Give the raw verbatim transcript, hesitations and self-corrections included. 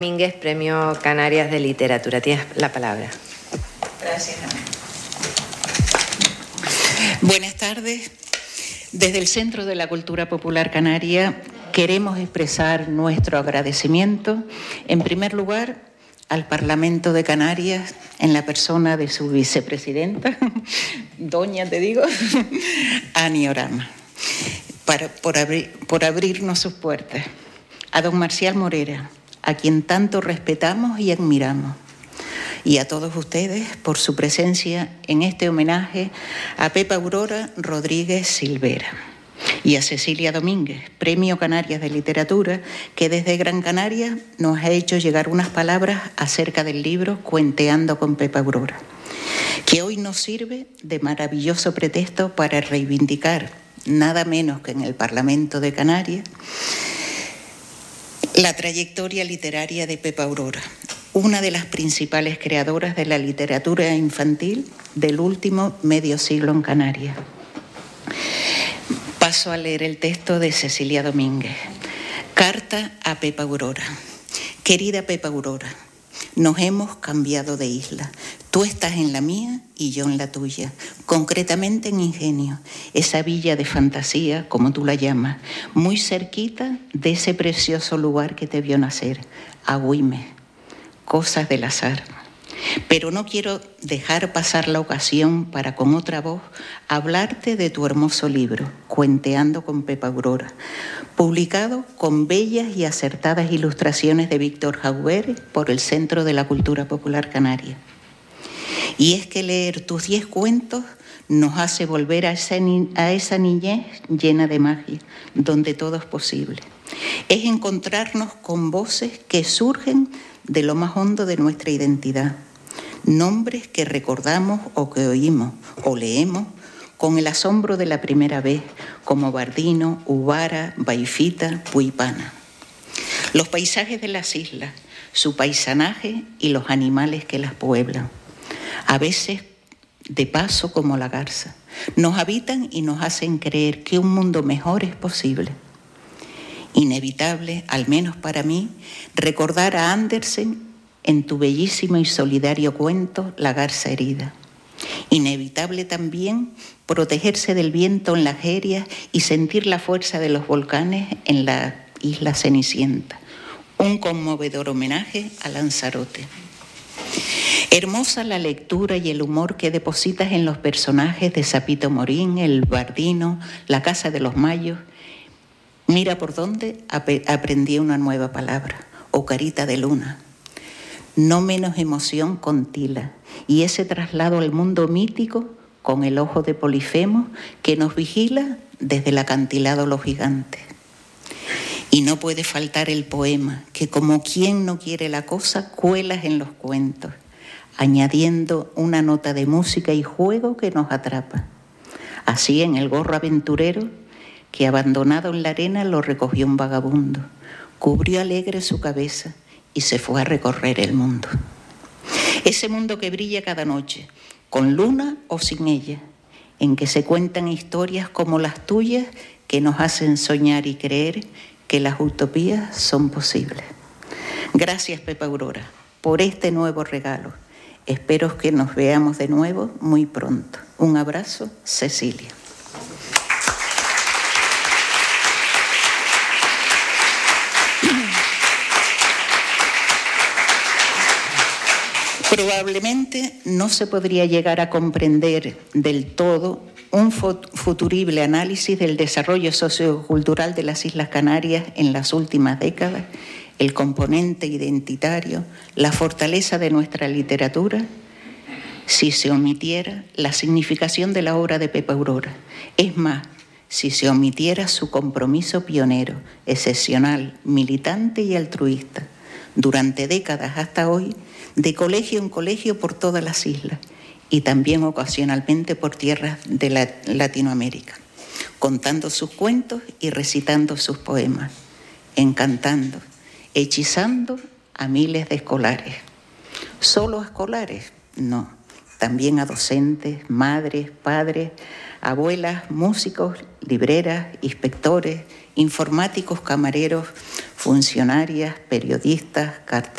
Domínguez, Premio Canarias de Literatura. Tienes la palabra. Gracias, Ana. Buenas tardes. Desde el Centro de la Cultura Popular Canaria queremos expresar nuestro agradecimiento, en primer lugar, al Parlamento de Canarias, en la persona de su vicepresidenta, doña, te digo, Ani Orama, para, por, abrir, por abrirnos sus puertas. A don Marcial Morera, a quien tanto respetamos y admiramos, y a todos ustedes por su presencia en este homenaje a Pepa Aurora Rodríguez Silvera y a Cecilia Domínguez, Premio Canarias de Literatura, que desde Gran Canaria nos ha hecho llegar unas palabras acerca del libro Cuenteando con Pepa Aurora, que hoy nos sirve de maravilloso pretexto para reivindicar, nada menos que en el Parlamento de Canarias, la trayectoria literaria de Pepa Aurora, una de las principales creadoras de la literatura infantil del último medio siglo en Canarias. Paso a leer el texto de Cecilia Domínguez. Carta a Pepa Aurora. Querida Pepa Aurora, nos hemos cambiado de isla. Tú estás en la mía y yo en la tuya, concretamente en Ingenio, esa villa de fantasía, como tú la llamas, muy cerquita de ese precioso lugar que te vio nacer, Agüime, cosas del azar. Pero no quiero dejar pasar la ocasión para con otra voz hablarte de tu hermoso libro, Cuenteando con Pepa Aurora, publicado con bellas y acertadas ilustraciones de Víctor Jauber por el Centro de la Cultura Popular Canaria. Y es que leer tus diez cuentos nos hace volver a esa, ni- a esa niñez llena de magia, donde todo es posible. Es encontrarnos con voces que surgen de lo más hondo de nuestra identidad, nombres que recordamos o que oímos o leemos con el asombro de la primera vez, como Bardino, Ubara, Baifita, Puipana. Los paisajes de las islas, su paisanaje y los animales que las pueblan, a veces de paso como la garza, nos habitan y nos hacen creer que un mundo mejor es posible. Inevitable, al menos para mí, recordar a Andersen en tu bellísimo y solidario cuento La garza herida. Inevitable también protegerse del viento en las erias y sentir la fuerza de los volcanes en la isla Cenicienta. Un conmovedor homenaje a Lanzarote. Hermosa la lectura y el humor que depositas en los personajes de Sapito Morín, el Bardino, La casa de los Mayos. Mira por dónde ap- aprendí una nueva palabra, o carita de luna. No menos emoción con Tila y ese traslado al mundo mítico con el ojo de Polifemo que nos vigila desde el acantilado Los Gigantes. Y no puede faltar el poema que, como quien no quiere la cosa, cuelas en los cuentos, añadiendo una nota de música y juego que nos atrapa. Así en El gorro aventurero, que abandonado en la arena lo recogió un vagabundo, cubrió alegre su cabeza y se fue a recorrer el mundo. Ese mundo que brilla cada noche, con luna o sin ella, en que se cuentan historias como las tuyas que nos hacen soñar y creer que las utopías son posibles. Gracias, Pepa Aurora, por este nuevo regalo. Espero que nos veamos de nuevo muy pronto. Un abrazo, Cecilia. Probablemente no se podría llegar a comprender del todo un futurible análisis del desarrollo sociocultural de las Islas Canarias en las últimas décadas, el componente identitario, la fortaleza de nuestra literatura, si se omitiera la significación de la obra de Pepa Aurora. Es más, si se omitiera su compromiso pionero, excepcional, militante y altruista, durante décadas hasta hoy, de colegio en colegio por todas las islas y también ocasionalmente por tierras de la Latinoamérica, contando sus cuentos y recitando sus poemas, encantando, hechizando a miles de escolares. ¿Solo a escolares? No, también a docentes, madres, padres, abuelas, músicos, libreras, inspectores, informáticos, camareros, funcionarias, periodistas, carteles.